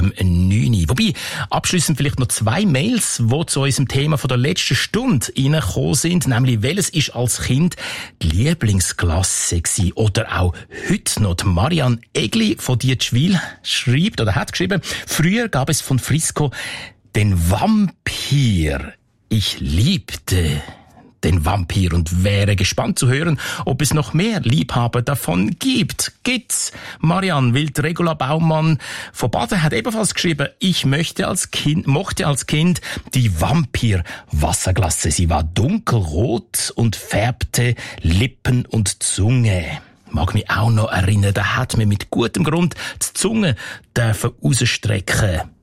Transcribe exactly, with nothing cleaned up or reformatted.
neun. Wobei, abschliessend vielleicht noch zwei Mails, die zu unserem Thema von der letzten Stunde reingekommen sind, nämlich welches ist als Kind die Lieblingsklasse gewesen? Oder auch heute noch. Die Marianne Egli von Dietschwil schreibt oder hat geschrieben, früher gab es von Frisco den Vampir. Ich liebte den Vampir und wäre gespannt zu hören, ob es noch mehr Liebhaber davon gibt. Gibt's? Marianne Wild, Regula Baumann von Baden hat ebenfalls geschrieben, ich möchte als Kind, mochte als Kind die Vampir-Wasserglasse. Sie war dunkelrot und färbte Lippen und Zunge. Mag mich auch noch erinnern, da hat mir mit gutem Grund die Zunge dürfen rausstrecken.